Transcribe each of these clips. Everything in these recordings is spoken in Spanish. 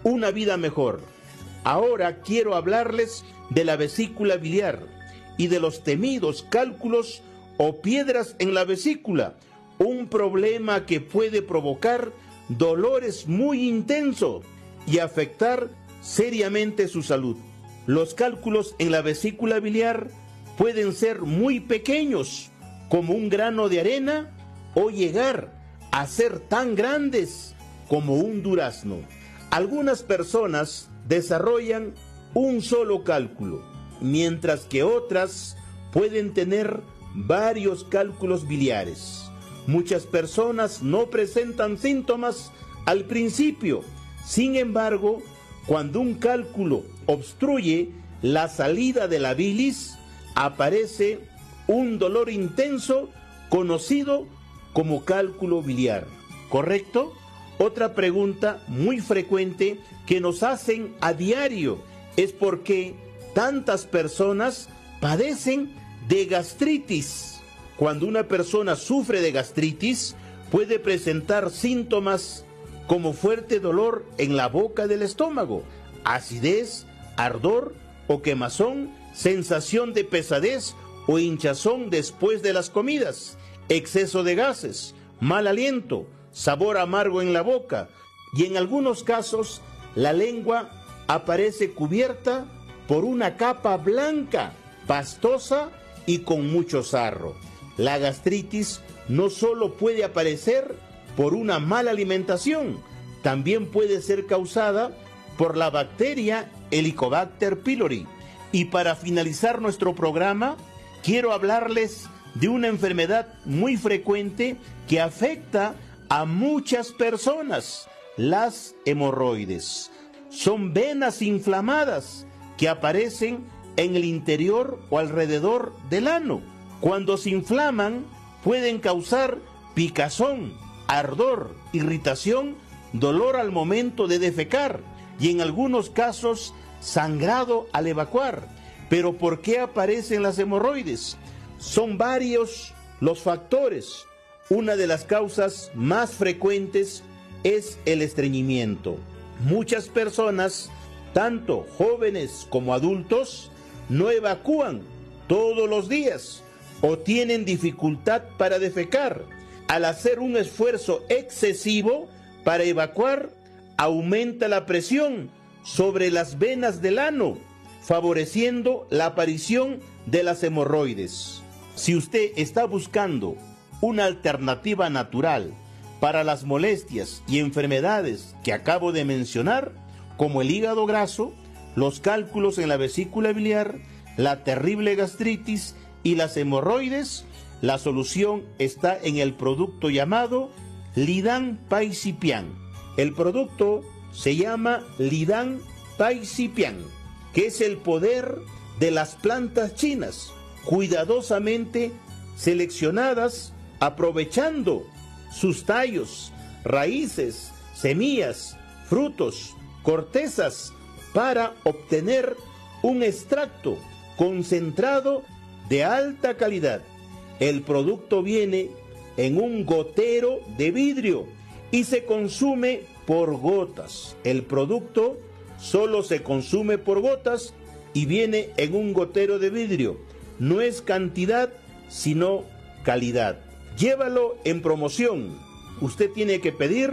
una vida mejor. Ahora quiero hablarles de la vesícula biliar y de los temidos cálculos o piedras en la vesícula, un problema que puede provocar dolores muy intensos y afectar seriamente su salud. Los cálculos en la vesícula biliar pueden ser muy pequeños, como un grano de arena, o llegar a ser tan grandes como un durazno. Algunas personas desarrollan un solo cálculo, mientras que otras pueden tener varios cálculos biliares. Muchas personas no presentan síntomas al principio. Sin embargo, cuando un cálculo obstruye la salida de la bilis, aparece un dolor intenso conocido como cálculo biliar. ¿Correcto? Otra pregunta muy frecuente que nos hacen a diario es por qué tantas personas padecen de gastritis. Cuando una persona sufre de gastritis, puede presentar síntomas como fuerte dolor en la boca del estómago, acidez, ardor o quemazón, sensación de pesadez o hinchazón después de las comidas, exceso de gases, mal aliento, sabor amargo en la boca, y en algunos casos la lengua aparece cubierta por una capa blanca, pastosa y con mucho sarro. La gastritis no solo puede aparecer por una mala alimentación, también puede ser causada por la bacteria Helicobacter pylori. Y para finalizar nuestro programa, quiero hablarles de una enfermedad muy frecuente que afecta a muchas personas, las hemorroides. Son venas inflamadas que aparecen en el interior o alrededor del ano. Cuando se inflaman, pueden causar picazón, ardor, irritación, dolor al momento de defecar y en algunos casos sangrado al evacuar. ¿Pero por qué aparecen las hemorroides? Son varios los factores. Una de las causas más frecuentes es el estreñimiento. Muchas personas, tanto jóvenes como adultos, no evacúan todos los días o tienen dificultad para defecar. Al hacer un esfuerzo excesivo para evacuar, aumenta la presión sobre las venas del ano, favoreciendo la aparición de las hemorroides. Si usted está buscando una alternativa natural para las molestias y enfermedades que acabo de mencionar, como el hígado graso, los cálculos en la vesícula biliar, la terrible gastritis y las hemorroides, la solución está en el producto llamado Lidan Paisipian. El producto se llama Lidan Paisipian, que es el poder de las plantas chinas, cuidadosamente seleccionadas, aprovechando sus tallos, raíces, semillas, frutos, cortezas, para obtener un extracto concentrado de alta calidad. El producto viene en un gotero de vidrio y se consume por gotas. El producto solo se consume por gotas y viene en un gotero de vidrio. No es cantidad, sino calidad. Llévalo en promoción. Usted tiene que pedir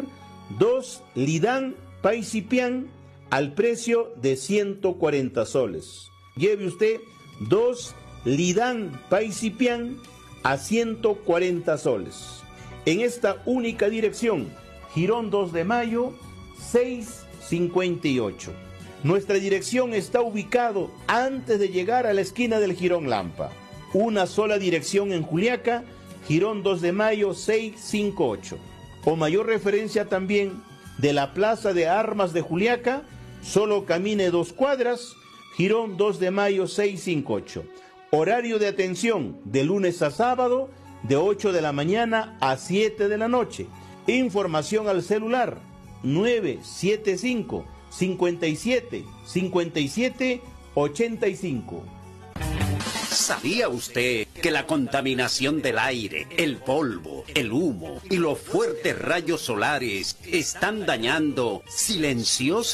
2 Lidan Paisipian al precio de 140 soles. Lleve usted 2 Lidan Paisipian a 140 soles. En esta única dirección, Girón 2 de Mayo, 658. Nuestra dirección está ubicado antes de llegar a la esquina del Jirón Lampa. Una sola dirección en Juliaca, Girón 2 de Mayo, 658. O mayor referencia también de la Plaza de Armas de Juliaca, solo camine 2 cuadras, Girón 2 de Mayo, 658. Horario de atención de lunes a sábado, de 8 de la mañana a 7 de la noche. Información al celular 975 57 57 85. ¿Sabía usted que la contaminación del aire, el polvo, el humo y los fuertes rayos solares están dañando silenciosamente